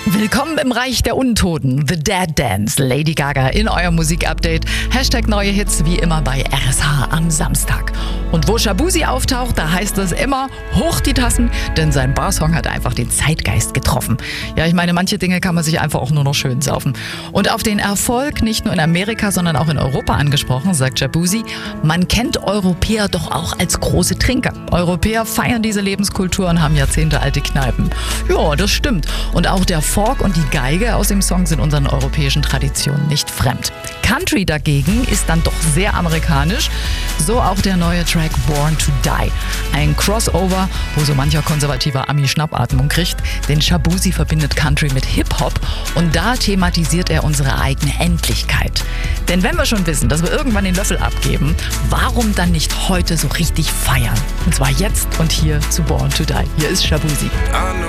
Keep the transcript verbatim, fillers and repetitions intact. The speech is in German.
Willkommen im Reich der Untoten, The Dead Dance, Lady Gaga in eurem Musikupdate. Hashtag neue Hits wie immer bei R S H am Samstag. Und wo Shaboozey auftaucht, da heißt es immer, hoch die Tassen, denn sein Barsong hat einfach den Zeitgeist getroffen. Ja, ich meine, manche Dinge kann man sich einfach auch nur noch schön saufen. Und auf den Erfolg nicht nur in Amerika, sondern auch in Europa angesprochen, sagt Shaboozey, man kennt Europäer doch auch als große Trinker. Europäer feiern diese Lebenskultur und haben jahrzehntealte Kneipen. Ja, das stimmt. Und auch der Fork und die Geige aus dem Song sind unseren europäischen Traditionen nicht fremd. Country dagegen ist dann doch sehr amerikanisch, so auch der neue Track Born to Die. Ein Crossover, wo so mancher konservativer Ami Schnappatmung kriegt, denn Shaboozey verbindet Country mit Hip-Hop und da thematisiert er unsere eigene Endlichkeit. Denn wenn wir schon wissen, dass wir irgendwann den Löffel abgeben, warum dann nicht heute so richtig feiern? Und zwar jetzt und hier zu Born to Die. Hier ist Shaboozey.